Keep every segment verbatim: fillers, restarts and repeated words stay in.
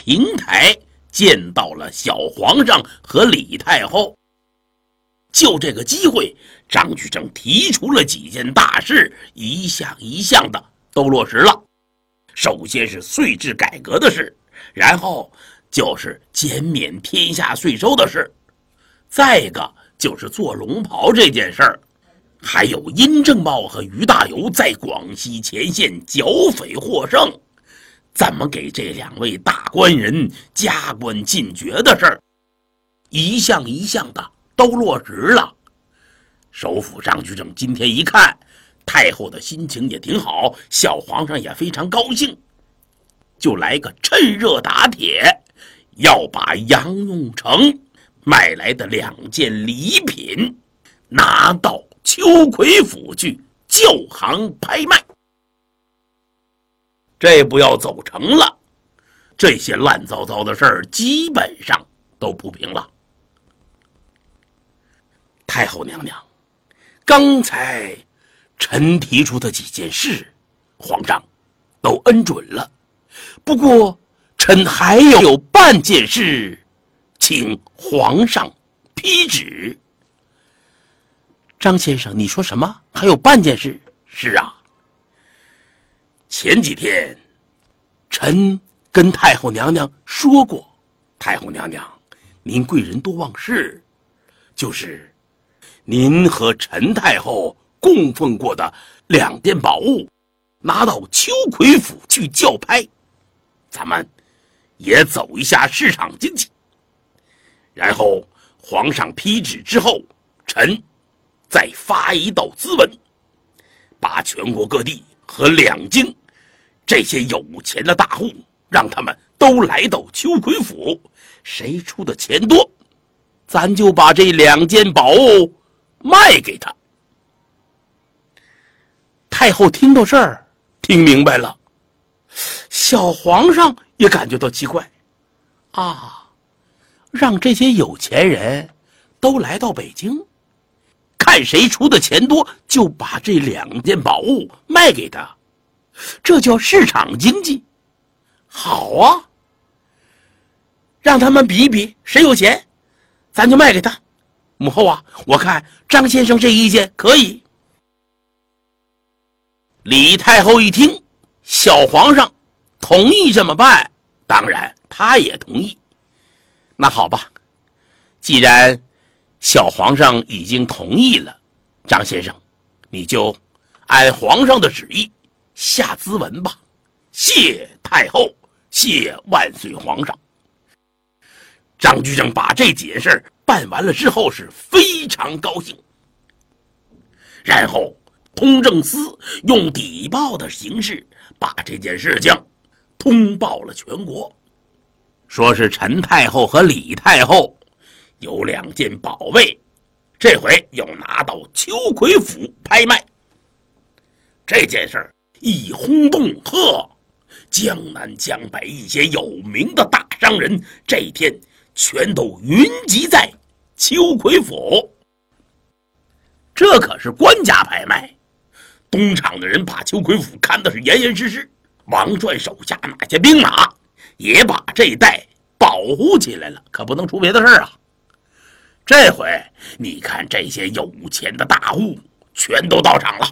平台见到了小皇上和李太后。就这个机会，张居正提出了几件大事，一项一项的都落实了。首先是税制改革的事，然后就是减免天下税收的事，再一个就是做龙袍这件事儿，还有殷正茂和于大猷在广西前线剿匪获胜，怎么给这两位大官人加官进爵的事儿，一项一项的都落实了。首辅张居正今天一看，太后的心情也挺好，小皇上也非常高兴，就来个趁热打铁，要把杨永成买来的两件礼品拿到秋葵府去就行拍卖。这不要走成了，这些乱糟糟的事儿基本上都铺平了。太后娘娘，刚才臣提出的几件事，皇上都恩准了，不过臣还有半件事，请皇上批旨。张先生，你说什么？还有半件事？是啊，前几天臣跟太后娘娘说过，太后娘娘您贵人多忘事，就是您和陈太后供奉过的两件宝物拿到秋葵府去校拍，咱们也走一下市场经济。然后皇上批旨之后，臣再发一道咨文，把全国各地和两京这些有钱的大户让他们都来到秋葵府，谁出的钱多，咱就把这两件宝物卖给他。太后听到这儿，听明白了，小皇上也感觉到奇怪啊，让这些有钱人都来到北京，看谁出的钱多，就把这两件宝物卖给他，这叫市场经济。好啊，让他们比一比谁有钱，咱就卖给他。母后啊，我看张先生这意见可以。李太后一听小皇上同意这么办，当然她也同意。那好吧，既然小皇上已经同意了，张先生你就按皇上的旨意下咨文吧。谢太后，谢万岁皇上。张居正把这几件事办完了之后是非常高兴，然后通政司用底报的形式把这件事情通报了全国，说是陈太后和李太后有两件宝贝，这回要拿到秋葵府拍卖。这件事一轰动，呵，江南江北一些有名的大商人这一天全都云集在秋葵府。这可是官家拍卖，东厂的人把秋葵府看的是严严实实，王传手下那些兵马也把这一带保护起来了，可不能出别的事啊。这回你看这些有钱的大户全都到场了。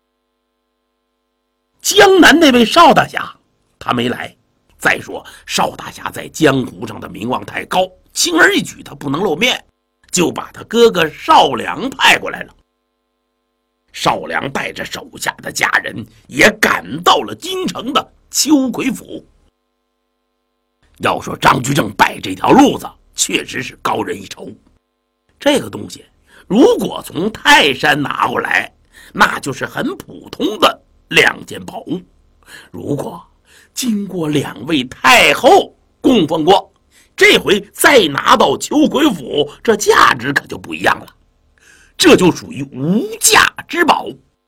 江南那位邵大侠他没来，再说邵大侠在江湖上的名望太高，轻而易举他不能露面，就把他哥哥邵良派过来了。邵良带着手下的家人也赶到了京城的秋葵府。要说张居正摆这条路子确实是高人一筹，这个东西如果从泰山拿过来，那就是很普通的两件宝物，如果经过两位太后供奉过，这回再拿到秋葵府，这价值可就不一样了，这就属于无价之宝。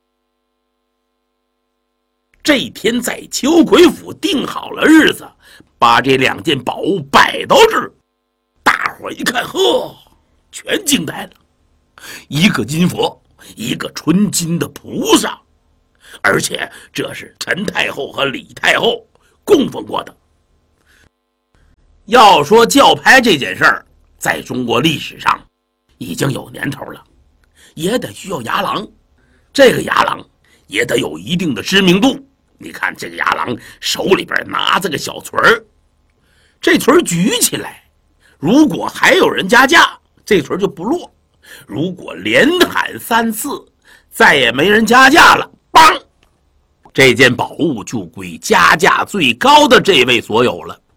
这天在秋葵府定好了日子，把这两件宝物摆到这儿，大伙一看，呵，全惊呆了。一个金佛，一个纯金的菩萨，而且这是陈太后和李太后供奉过的。 要说叫拍这件事儿，在中国历史上已经有年头了，也得需要牙郎，这个牙郎也得有一定的知名度。你看这个牙郎手里边拿着个小锤儿，这锤儿举起来，如果还有人加价，这锤儿就不落；如果连喊三次，再也没人加价了，梆，这件宝物就归加价最高的这位所有了。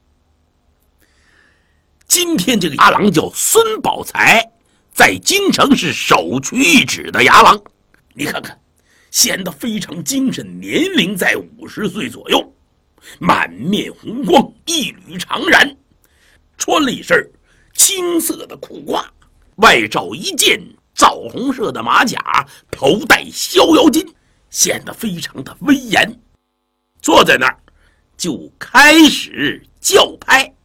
今天这个牙郎叫孙宝才，在京城是首屈一指的牙郎。你看看，显得非常精神，年龄在五十岁左右，满面红光，一缕长髯，穿了一身青色的裤褂，外罩一件枣红色的马甲，头戴逍遥巾，显得非常的威严。坐在那儿就开始叫拍。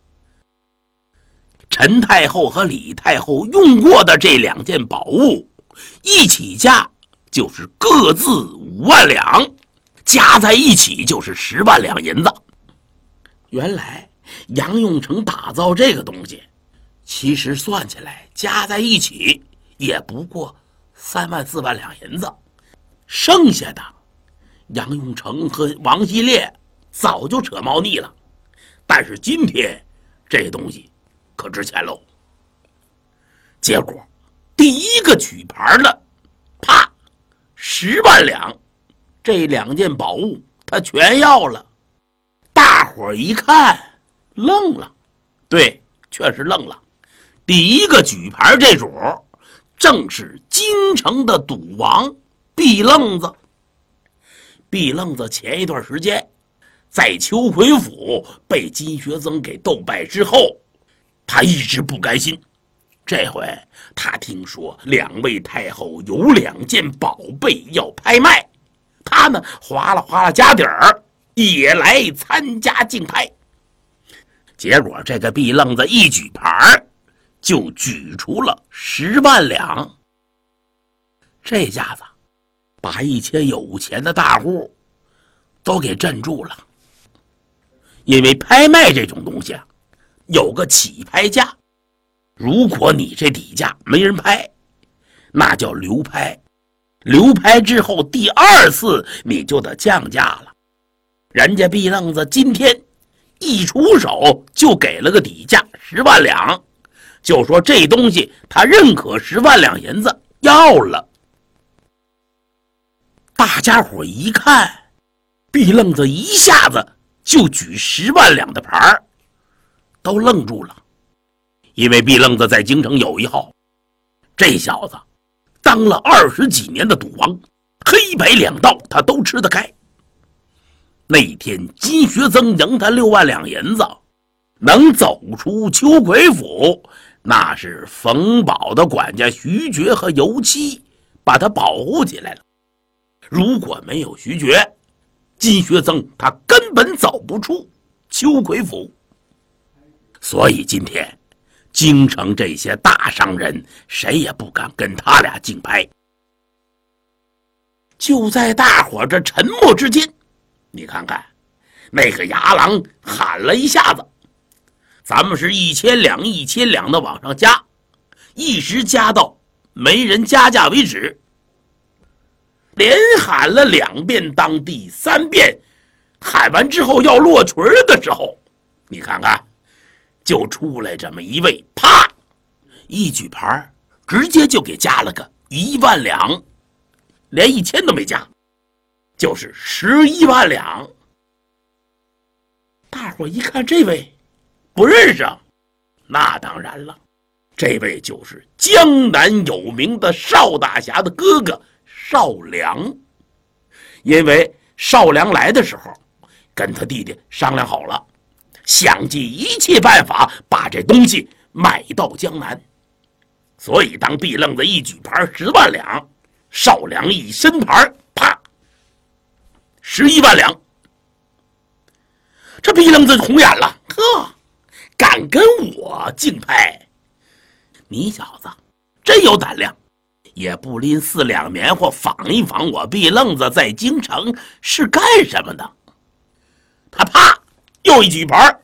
陈太后和李太后用过的这两件宝物，一起价就是各自五万两，加在一起就是十万两银子。原来杨用成打造这个东西，其实算起来加在一起也不过三万四万两银子，剩下的杨用成和王希烈早就扯猫腻了。但是今天这东西可值钱喽。结果第一个举牌的，啪，十万两，这两件宝物他全要了。大伙儿一看愣了，对，确实愣了。第一个举牌这主正是京城的赌王毕愣子。毕愣子前一段时间在秋葵府被金学曾给斗败之后，他一直不甘心。这回他听说两位太后有两件宝贝要拍卖，他呢哗啦哗啦加底儿也来参加竞拍。结果这个毕愣子一举牌就举出了十万两，这下子把一些有钱的大户都给镇住了。因为拍卖这种东西啊，有个起拍价，如果你这底价没人拍，那叫流拍，流拍之后第二次你就得降价了。人家毕愣子今天一出手就给了个底价十万两，就说这东西他认可十万两银子要了。大家伙一看，毕愣子一下子就举十万两的牌，都愣住了。因为毕愣子在京城有一号，这小子当了二十几年的赌王，黑白两道他都吃得开。那天金学曾赢他六万两银子，能走出秋葵府，那是冯保的管家徐觉和尤七把他保护起来了。如果没有徐觉，金学曾他根本走不出秋葵府。所以今天京城这些大商人谁也不敢跟他俩竞拍。就在大伙这沉默之间，你看看那个牙郎喊了一下子，咱们是一千两一千两的往上加，一直加到没人加价为止。连喊了两遍，当第三遍喊完之后要落锤的时候，你看看就出来这么一位，啪一举牌直接就给加了个一万两，连一千都没加，就是十一万两。大伙一看这位不认识，那当然了，这位就是江南有名的邵大侠的哥哥邵良。因为邵良来的时候跟他弟弟商量好了，想尽一切办法把这东西买到江南。所以当毕愣子一举牌十万两，邵良一伸牌，啪，十一万两。这毕愣子红眼了，呵，敢跟我竞拍？你小子真有胆量，也不拎四两棉花仿一仿我毕愣子在京城是干什么的。他啪又一举牌，